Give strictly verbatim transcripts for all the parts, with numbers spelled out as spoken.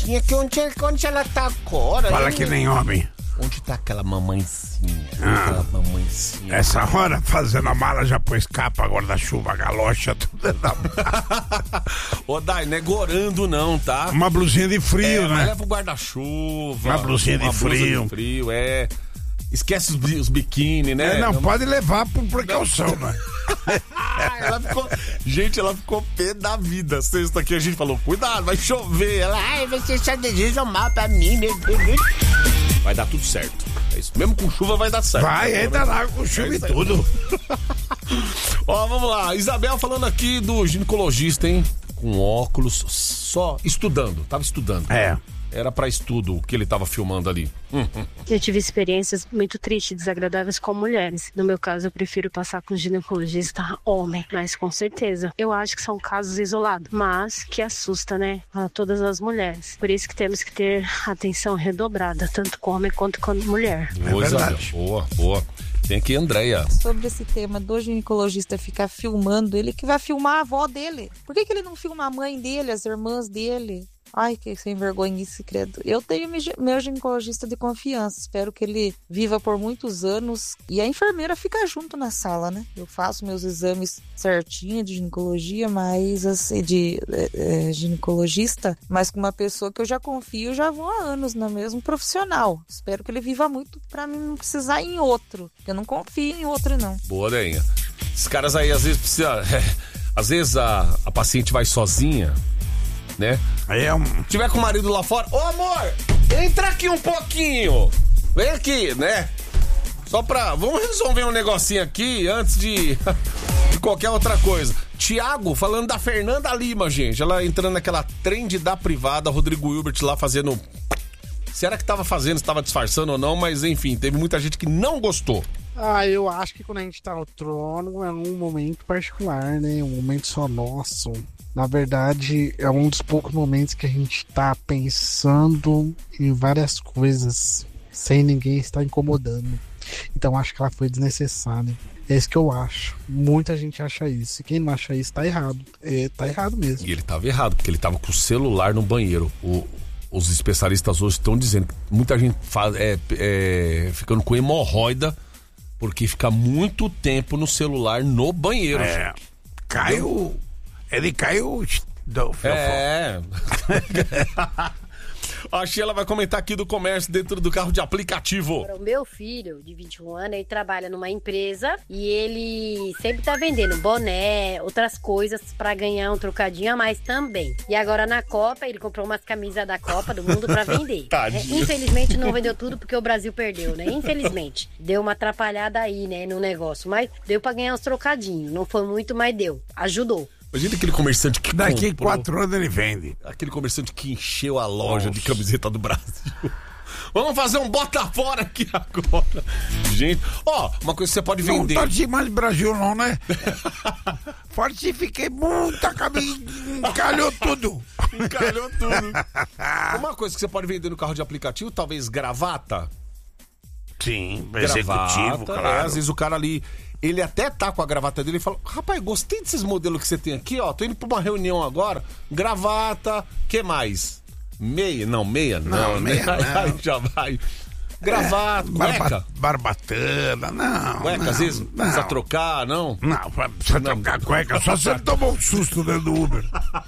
boquinha que onde, onde ela tá agora? Fala hein? que nem homem. Onde tá aquela mamãezinha? Ah, aquela mamãezinha. Essa hora, fazendo a mala, já pôs capa, guarda-chuva, galocha, tudo na mala. Ô, Dai, não é gorando não, tá? Uma blusinha de frio, é, né? Leva o guarda-chuva. Uma blusinha de uma blusa frio. de frio, é. Esquece os, bi- os biquíni, né? É, não, não, pode levar por precaução, né? ela ficou, gente, ela ficou pé da vida. Sexta aqui a gente falou, cuidado, vai chover. Ela, ai, você só deseja mal pra mim, meu Deus. Vai dar tudo certo. É isso. Mesmo com chuva vai dar certo. Vai, entra lá com chuva e tudo. Ó, vamos lá. Isabel falando aqui do ginecologista, hein? Com óculos, só estudando. Tava estudando. É. Era pra estudo o que ele tava filmando ali. Hum, hum. Eu tive experiências muito tristes, desagradáveis com mulheres. No meu caso, eu prefiro passar com ginecologista homem. Mas com certeza, eu acho que são casos isolados. Mas que assusta, né? A todas as mulheres. Por isso que temos que ter atenção redobrada, tanto com homem quanto com mulher. Boa, é Isabel. Boa, boa. Tem aqui a Andréia. Sobre esse tema do ginecologista ficar filmando, ele que vai filmar a avó dele. Por que que ele não filma a mãe dele, as irmãs dele? Ai, que sem vergonha esse credo. Eu tenho meu ginecologista de confiança. Espero que ele viva por muitos anos. E a enfermeira fica junto na sala, né? Eu faço meus exames certinho de ginecologia, mas assim, de é, é, ginecologista, mas com uma pessoa que eu já confio, já vou há anos na mesma profissional. Espero que ele viva muito pra mim não precisar ir em outro. Eu não confio em outro, não. Boa, Deinha. Esses caras aí, às vezes, precisa. É, às vezes a, a paciente vai sozinha, né? Aí é um... Se tiver com o marido lá fora, ô amor, entra aqui um pouquinho. Vem aqui, né? Só pra... Vamos resolver um negocinho aqui antes de, de qualquer outra coisa. Tiago, falando da Fernanda Lima, gente. Ela entrando naquela trend da privada, Rodrigo Hilbert lá fazendo... Será que tava fazendo, se tava disfarçando ou não, mas enfim, teve muita gente que não gostou. Ah, eu acho que quando a gente tá no trono é um momento particular, né? Um momento só nosso. Na verdade, é um dos poucos momentos que a gente tá pensando em várias coisas sem ninguém estar incomodando. Então acho que ela foi desnecessária. É isso que eu acho. Muita gente acha isso. E quem não acha isso tá errado. É, tá errado mesmo. E ele tava errado, porque ele tava com o celular no banheiro. O, os especialistas hoje estão dizendo que muita gente faz, é, é, ficando com hemorroida porque fica muito tempo no celular no banheiro. É, caiu... Ele caiu do É. A Sheila vai comentar aqui do comércio dentro do carro de aplicativo. O meu filho, de vinte e um anos, ele trabalha numa empresa e ele sempre tá vendendo boné, outras coisas pra ganhar um trocadinho a mais também. E agora na Copa, ele comprou umas camisas da Copa do Mundo pra vender. É, infelizmente não vendeu tudo porque o Brasil perdeu, né? Infelizmente. Deu uma atrapalhada aí, né, no negócio. Mas deu pra ganhar uns trocadinhos. Não foi muito, mas deu. Ajudou. Imagina aquele comerciante que Daqui comprou, quatro anos ele vende. aquele comerciante que encheu a loja Nossa. de camiseta do Brasil. Vamos fazer um bota fora aqui agora. Gente, ó, uma coisa que você pode vender. Não torce mais Brasil não, né? Fortifiquei muita camisa, encalhou tudo. Encalhou tudo. Uma coisa que você pode vender no carro de aplicativo, talvez gravata. Sim, Gravata, executivo, claro. É, às vezes o cara ali, ele até tá com a gravata dele e fala, rapaz, gostei desses modelos que você tem aqui, ó, tô indo pra uma reunião agora, gravata, que mais? Meia? Não, meia não, Não, meia Aí não. já vai. Gravata, É, cueca. barba, barbatana, não. Cueca, não, às vezes, não. precisa trocar, não? Não, precisa trocar cueca, só você tomou um susto dentro do Uber.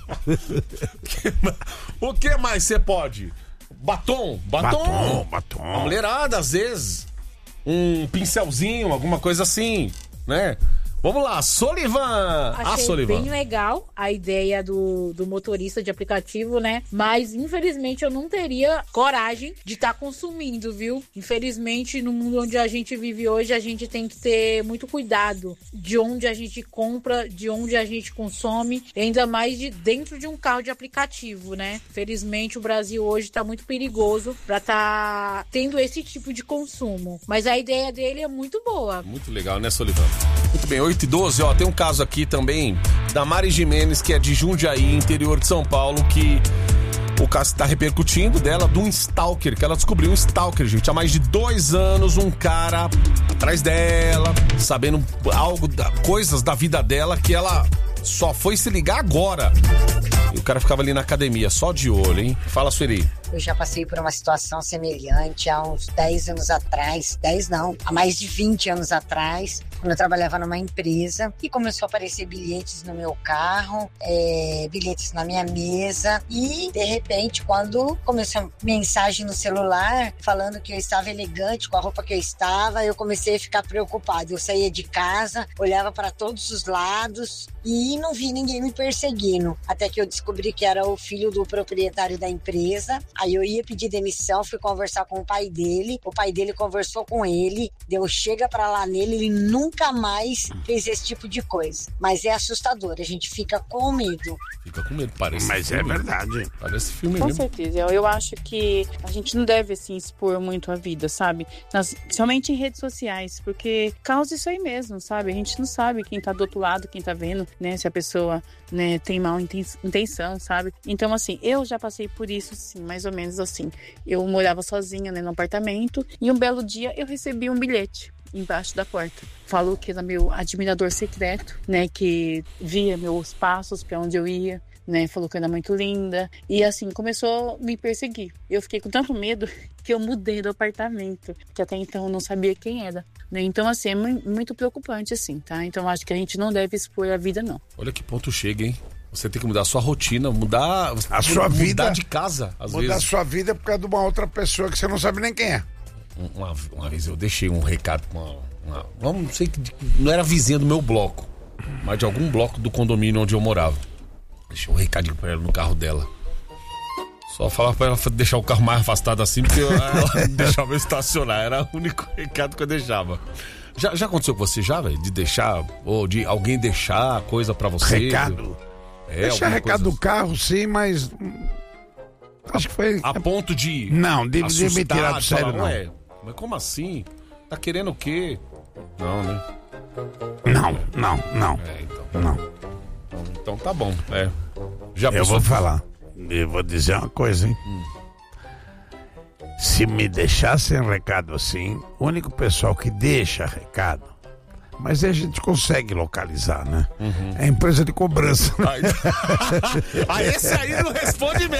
O que mais você pode? Batom, batom. Batom, batom. A mulherada, às vezes, um pincelzinho, alguma coisa assim, né? Vamos lá, Solivan! Achei a Solivan. bem legal a ideia do, do motorista de aplicativo, né? Mas, infelizmente, eu não teria coragem de estar tá consumindo, viu? Infelizmente, no mundo onde a gente vive hoje, a gente tem que ter muito cuidado de onde a gente compra, de onde a gente consome, ainda mais de dentro de um carro de aplicativo, né? Infelizmente, o Brasil hoje está muito perigoso para estar tá tendo esse tipo de consumo. Mas a ideia dele é muito boa. Muito legal, né, Solivan? Muito bem, oito e doze, ó, tem um caso aqui também da Mari Jimenez, que é de Jundiaí, interior de São Paulo, que o caso está repercutindo dela, de um stalker, que ela descobriu um stalker, gente, há mais de dois anos, um cara atrás dela, sabendo algo, da, coisas da vida dela que ela só foi se ligar agora. E o cara ficava ali na academia, só de olho, hein? Fala, Sueli. Eu já passei por uma situação semelhante há uns dez anos atrás, dez não, há mais de vinte anos atrás, quando eu trabalhava numa empresa e começou a aparecer bilhetes no meu carro, é, bilhetes na minha mesa e, de repente, quando começou a mensagem no celular falando que eu estava elegante com a roupa que eu estava, eu comecei a ficar preocupada. Eu saía de casa, olhava para todos os lados e não vi ninguém me perseguindo, até que eu descobri que era o filho do proprietário da empresa. Aí eu ia pedir demissão, fui conversar com o pai dele, o pai dele conversou com ele, deu chega pra lá nele, ele nunca mais fez esse tipo de coisa. Mas é assustador, a gente fica com medo. Fica com medo, parece Mas filme. é verdade. Parece filme Com mesmo. certeza, eu, eu acho que a gente não deve, assim, expor muito a vida, sabe? Nas, somente em redes sociais, porque causa isso aí mesmo, sabe? A gente não sabe quem tá do outro lado, quem tá vendo, né? Se a pessoa, né, tem mal intenção, sabe? Então, assim, eu já passei por isso, sim, mais ou menos assim. Eu morava sozinha, né, no apartamento, e um belo dia eu recebi um bilhete embaixo da porta. Falou que era meu admirador secreto, né, que via meus passos para onde eu ia, né, falou que eu era muito linda, e assim, começou a me perseguir. Eu fiquei com tanto medo que eu mudei do apartamento, que até então eu não sabia quem era, né, então assim, é muito preocupante assim, tá? Então acho que a gente não deve expor a vida, não. Olha que ponto chega, hein? Você tem que mudar a sua rotina, mudar a sua mudar vida, de casa, às mudar vezes. a sua vida por causa de uma outra pessoa que você não sabe nem quem é. Uma, uma vez eu deixei um recado com uma, uma, uma, não sei que não era vizinha do meu bloco, mas de algum bloco do condomínio onde eu morava. Deixei um recadinho pra ela no carro dela. Só falava pra ela deixar o carro mais afastado assim, porque ela deixava eu estacionar. Era o único recado que eu deixava. Já, já aconteceu com você já, velho? De deixar, ou de alguém deixar coisa pra você? Recado? É, Deixa recado coisa... do carro, sim, mas acho que foi... A ponto de... Não, de, de me tirar do sério, não. Ué, mas como assim? Tá querendo o quê? Não, né? Não, não, não. É, então. Não. Então, então tá bom, é. Já Eu pensou... vou falar. Eu vou dizer uma coisa, hein? Hum. Se me deixassem recado assim, o único pessoal que deixa recado, mas aí a gente consegue localizar, né? Uhum. É a empresa de cobrança. Ah, esse aí não responde mesmo.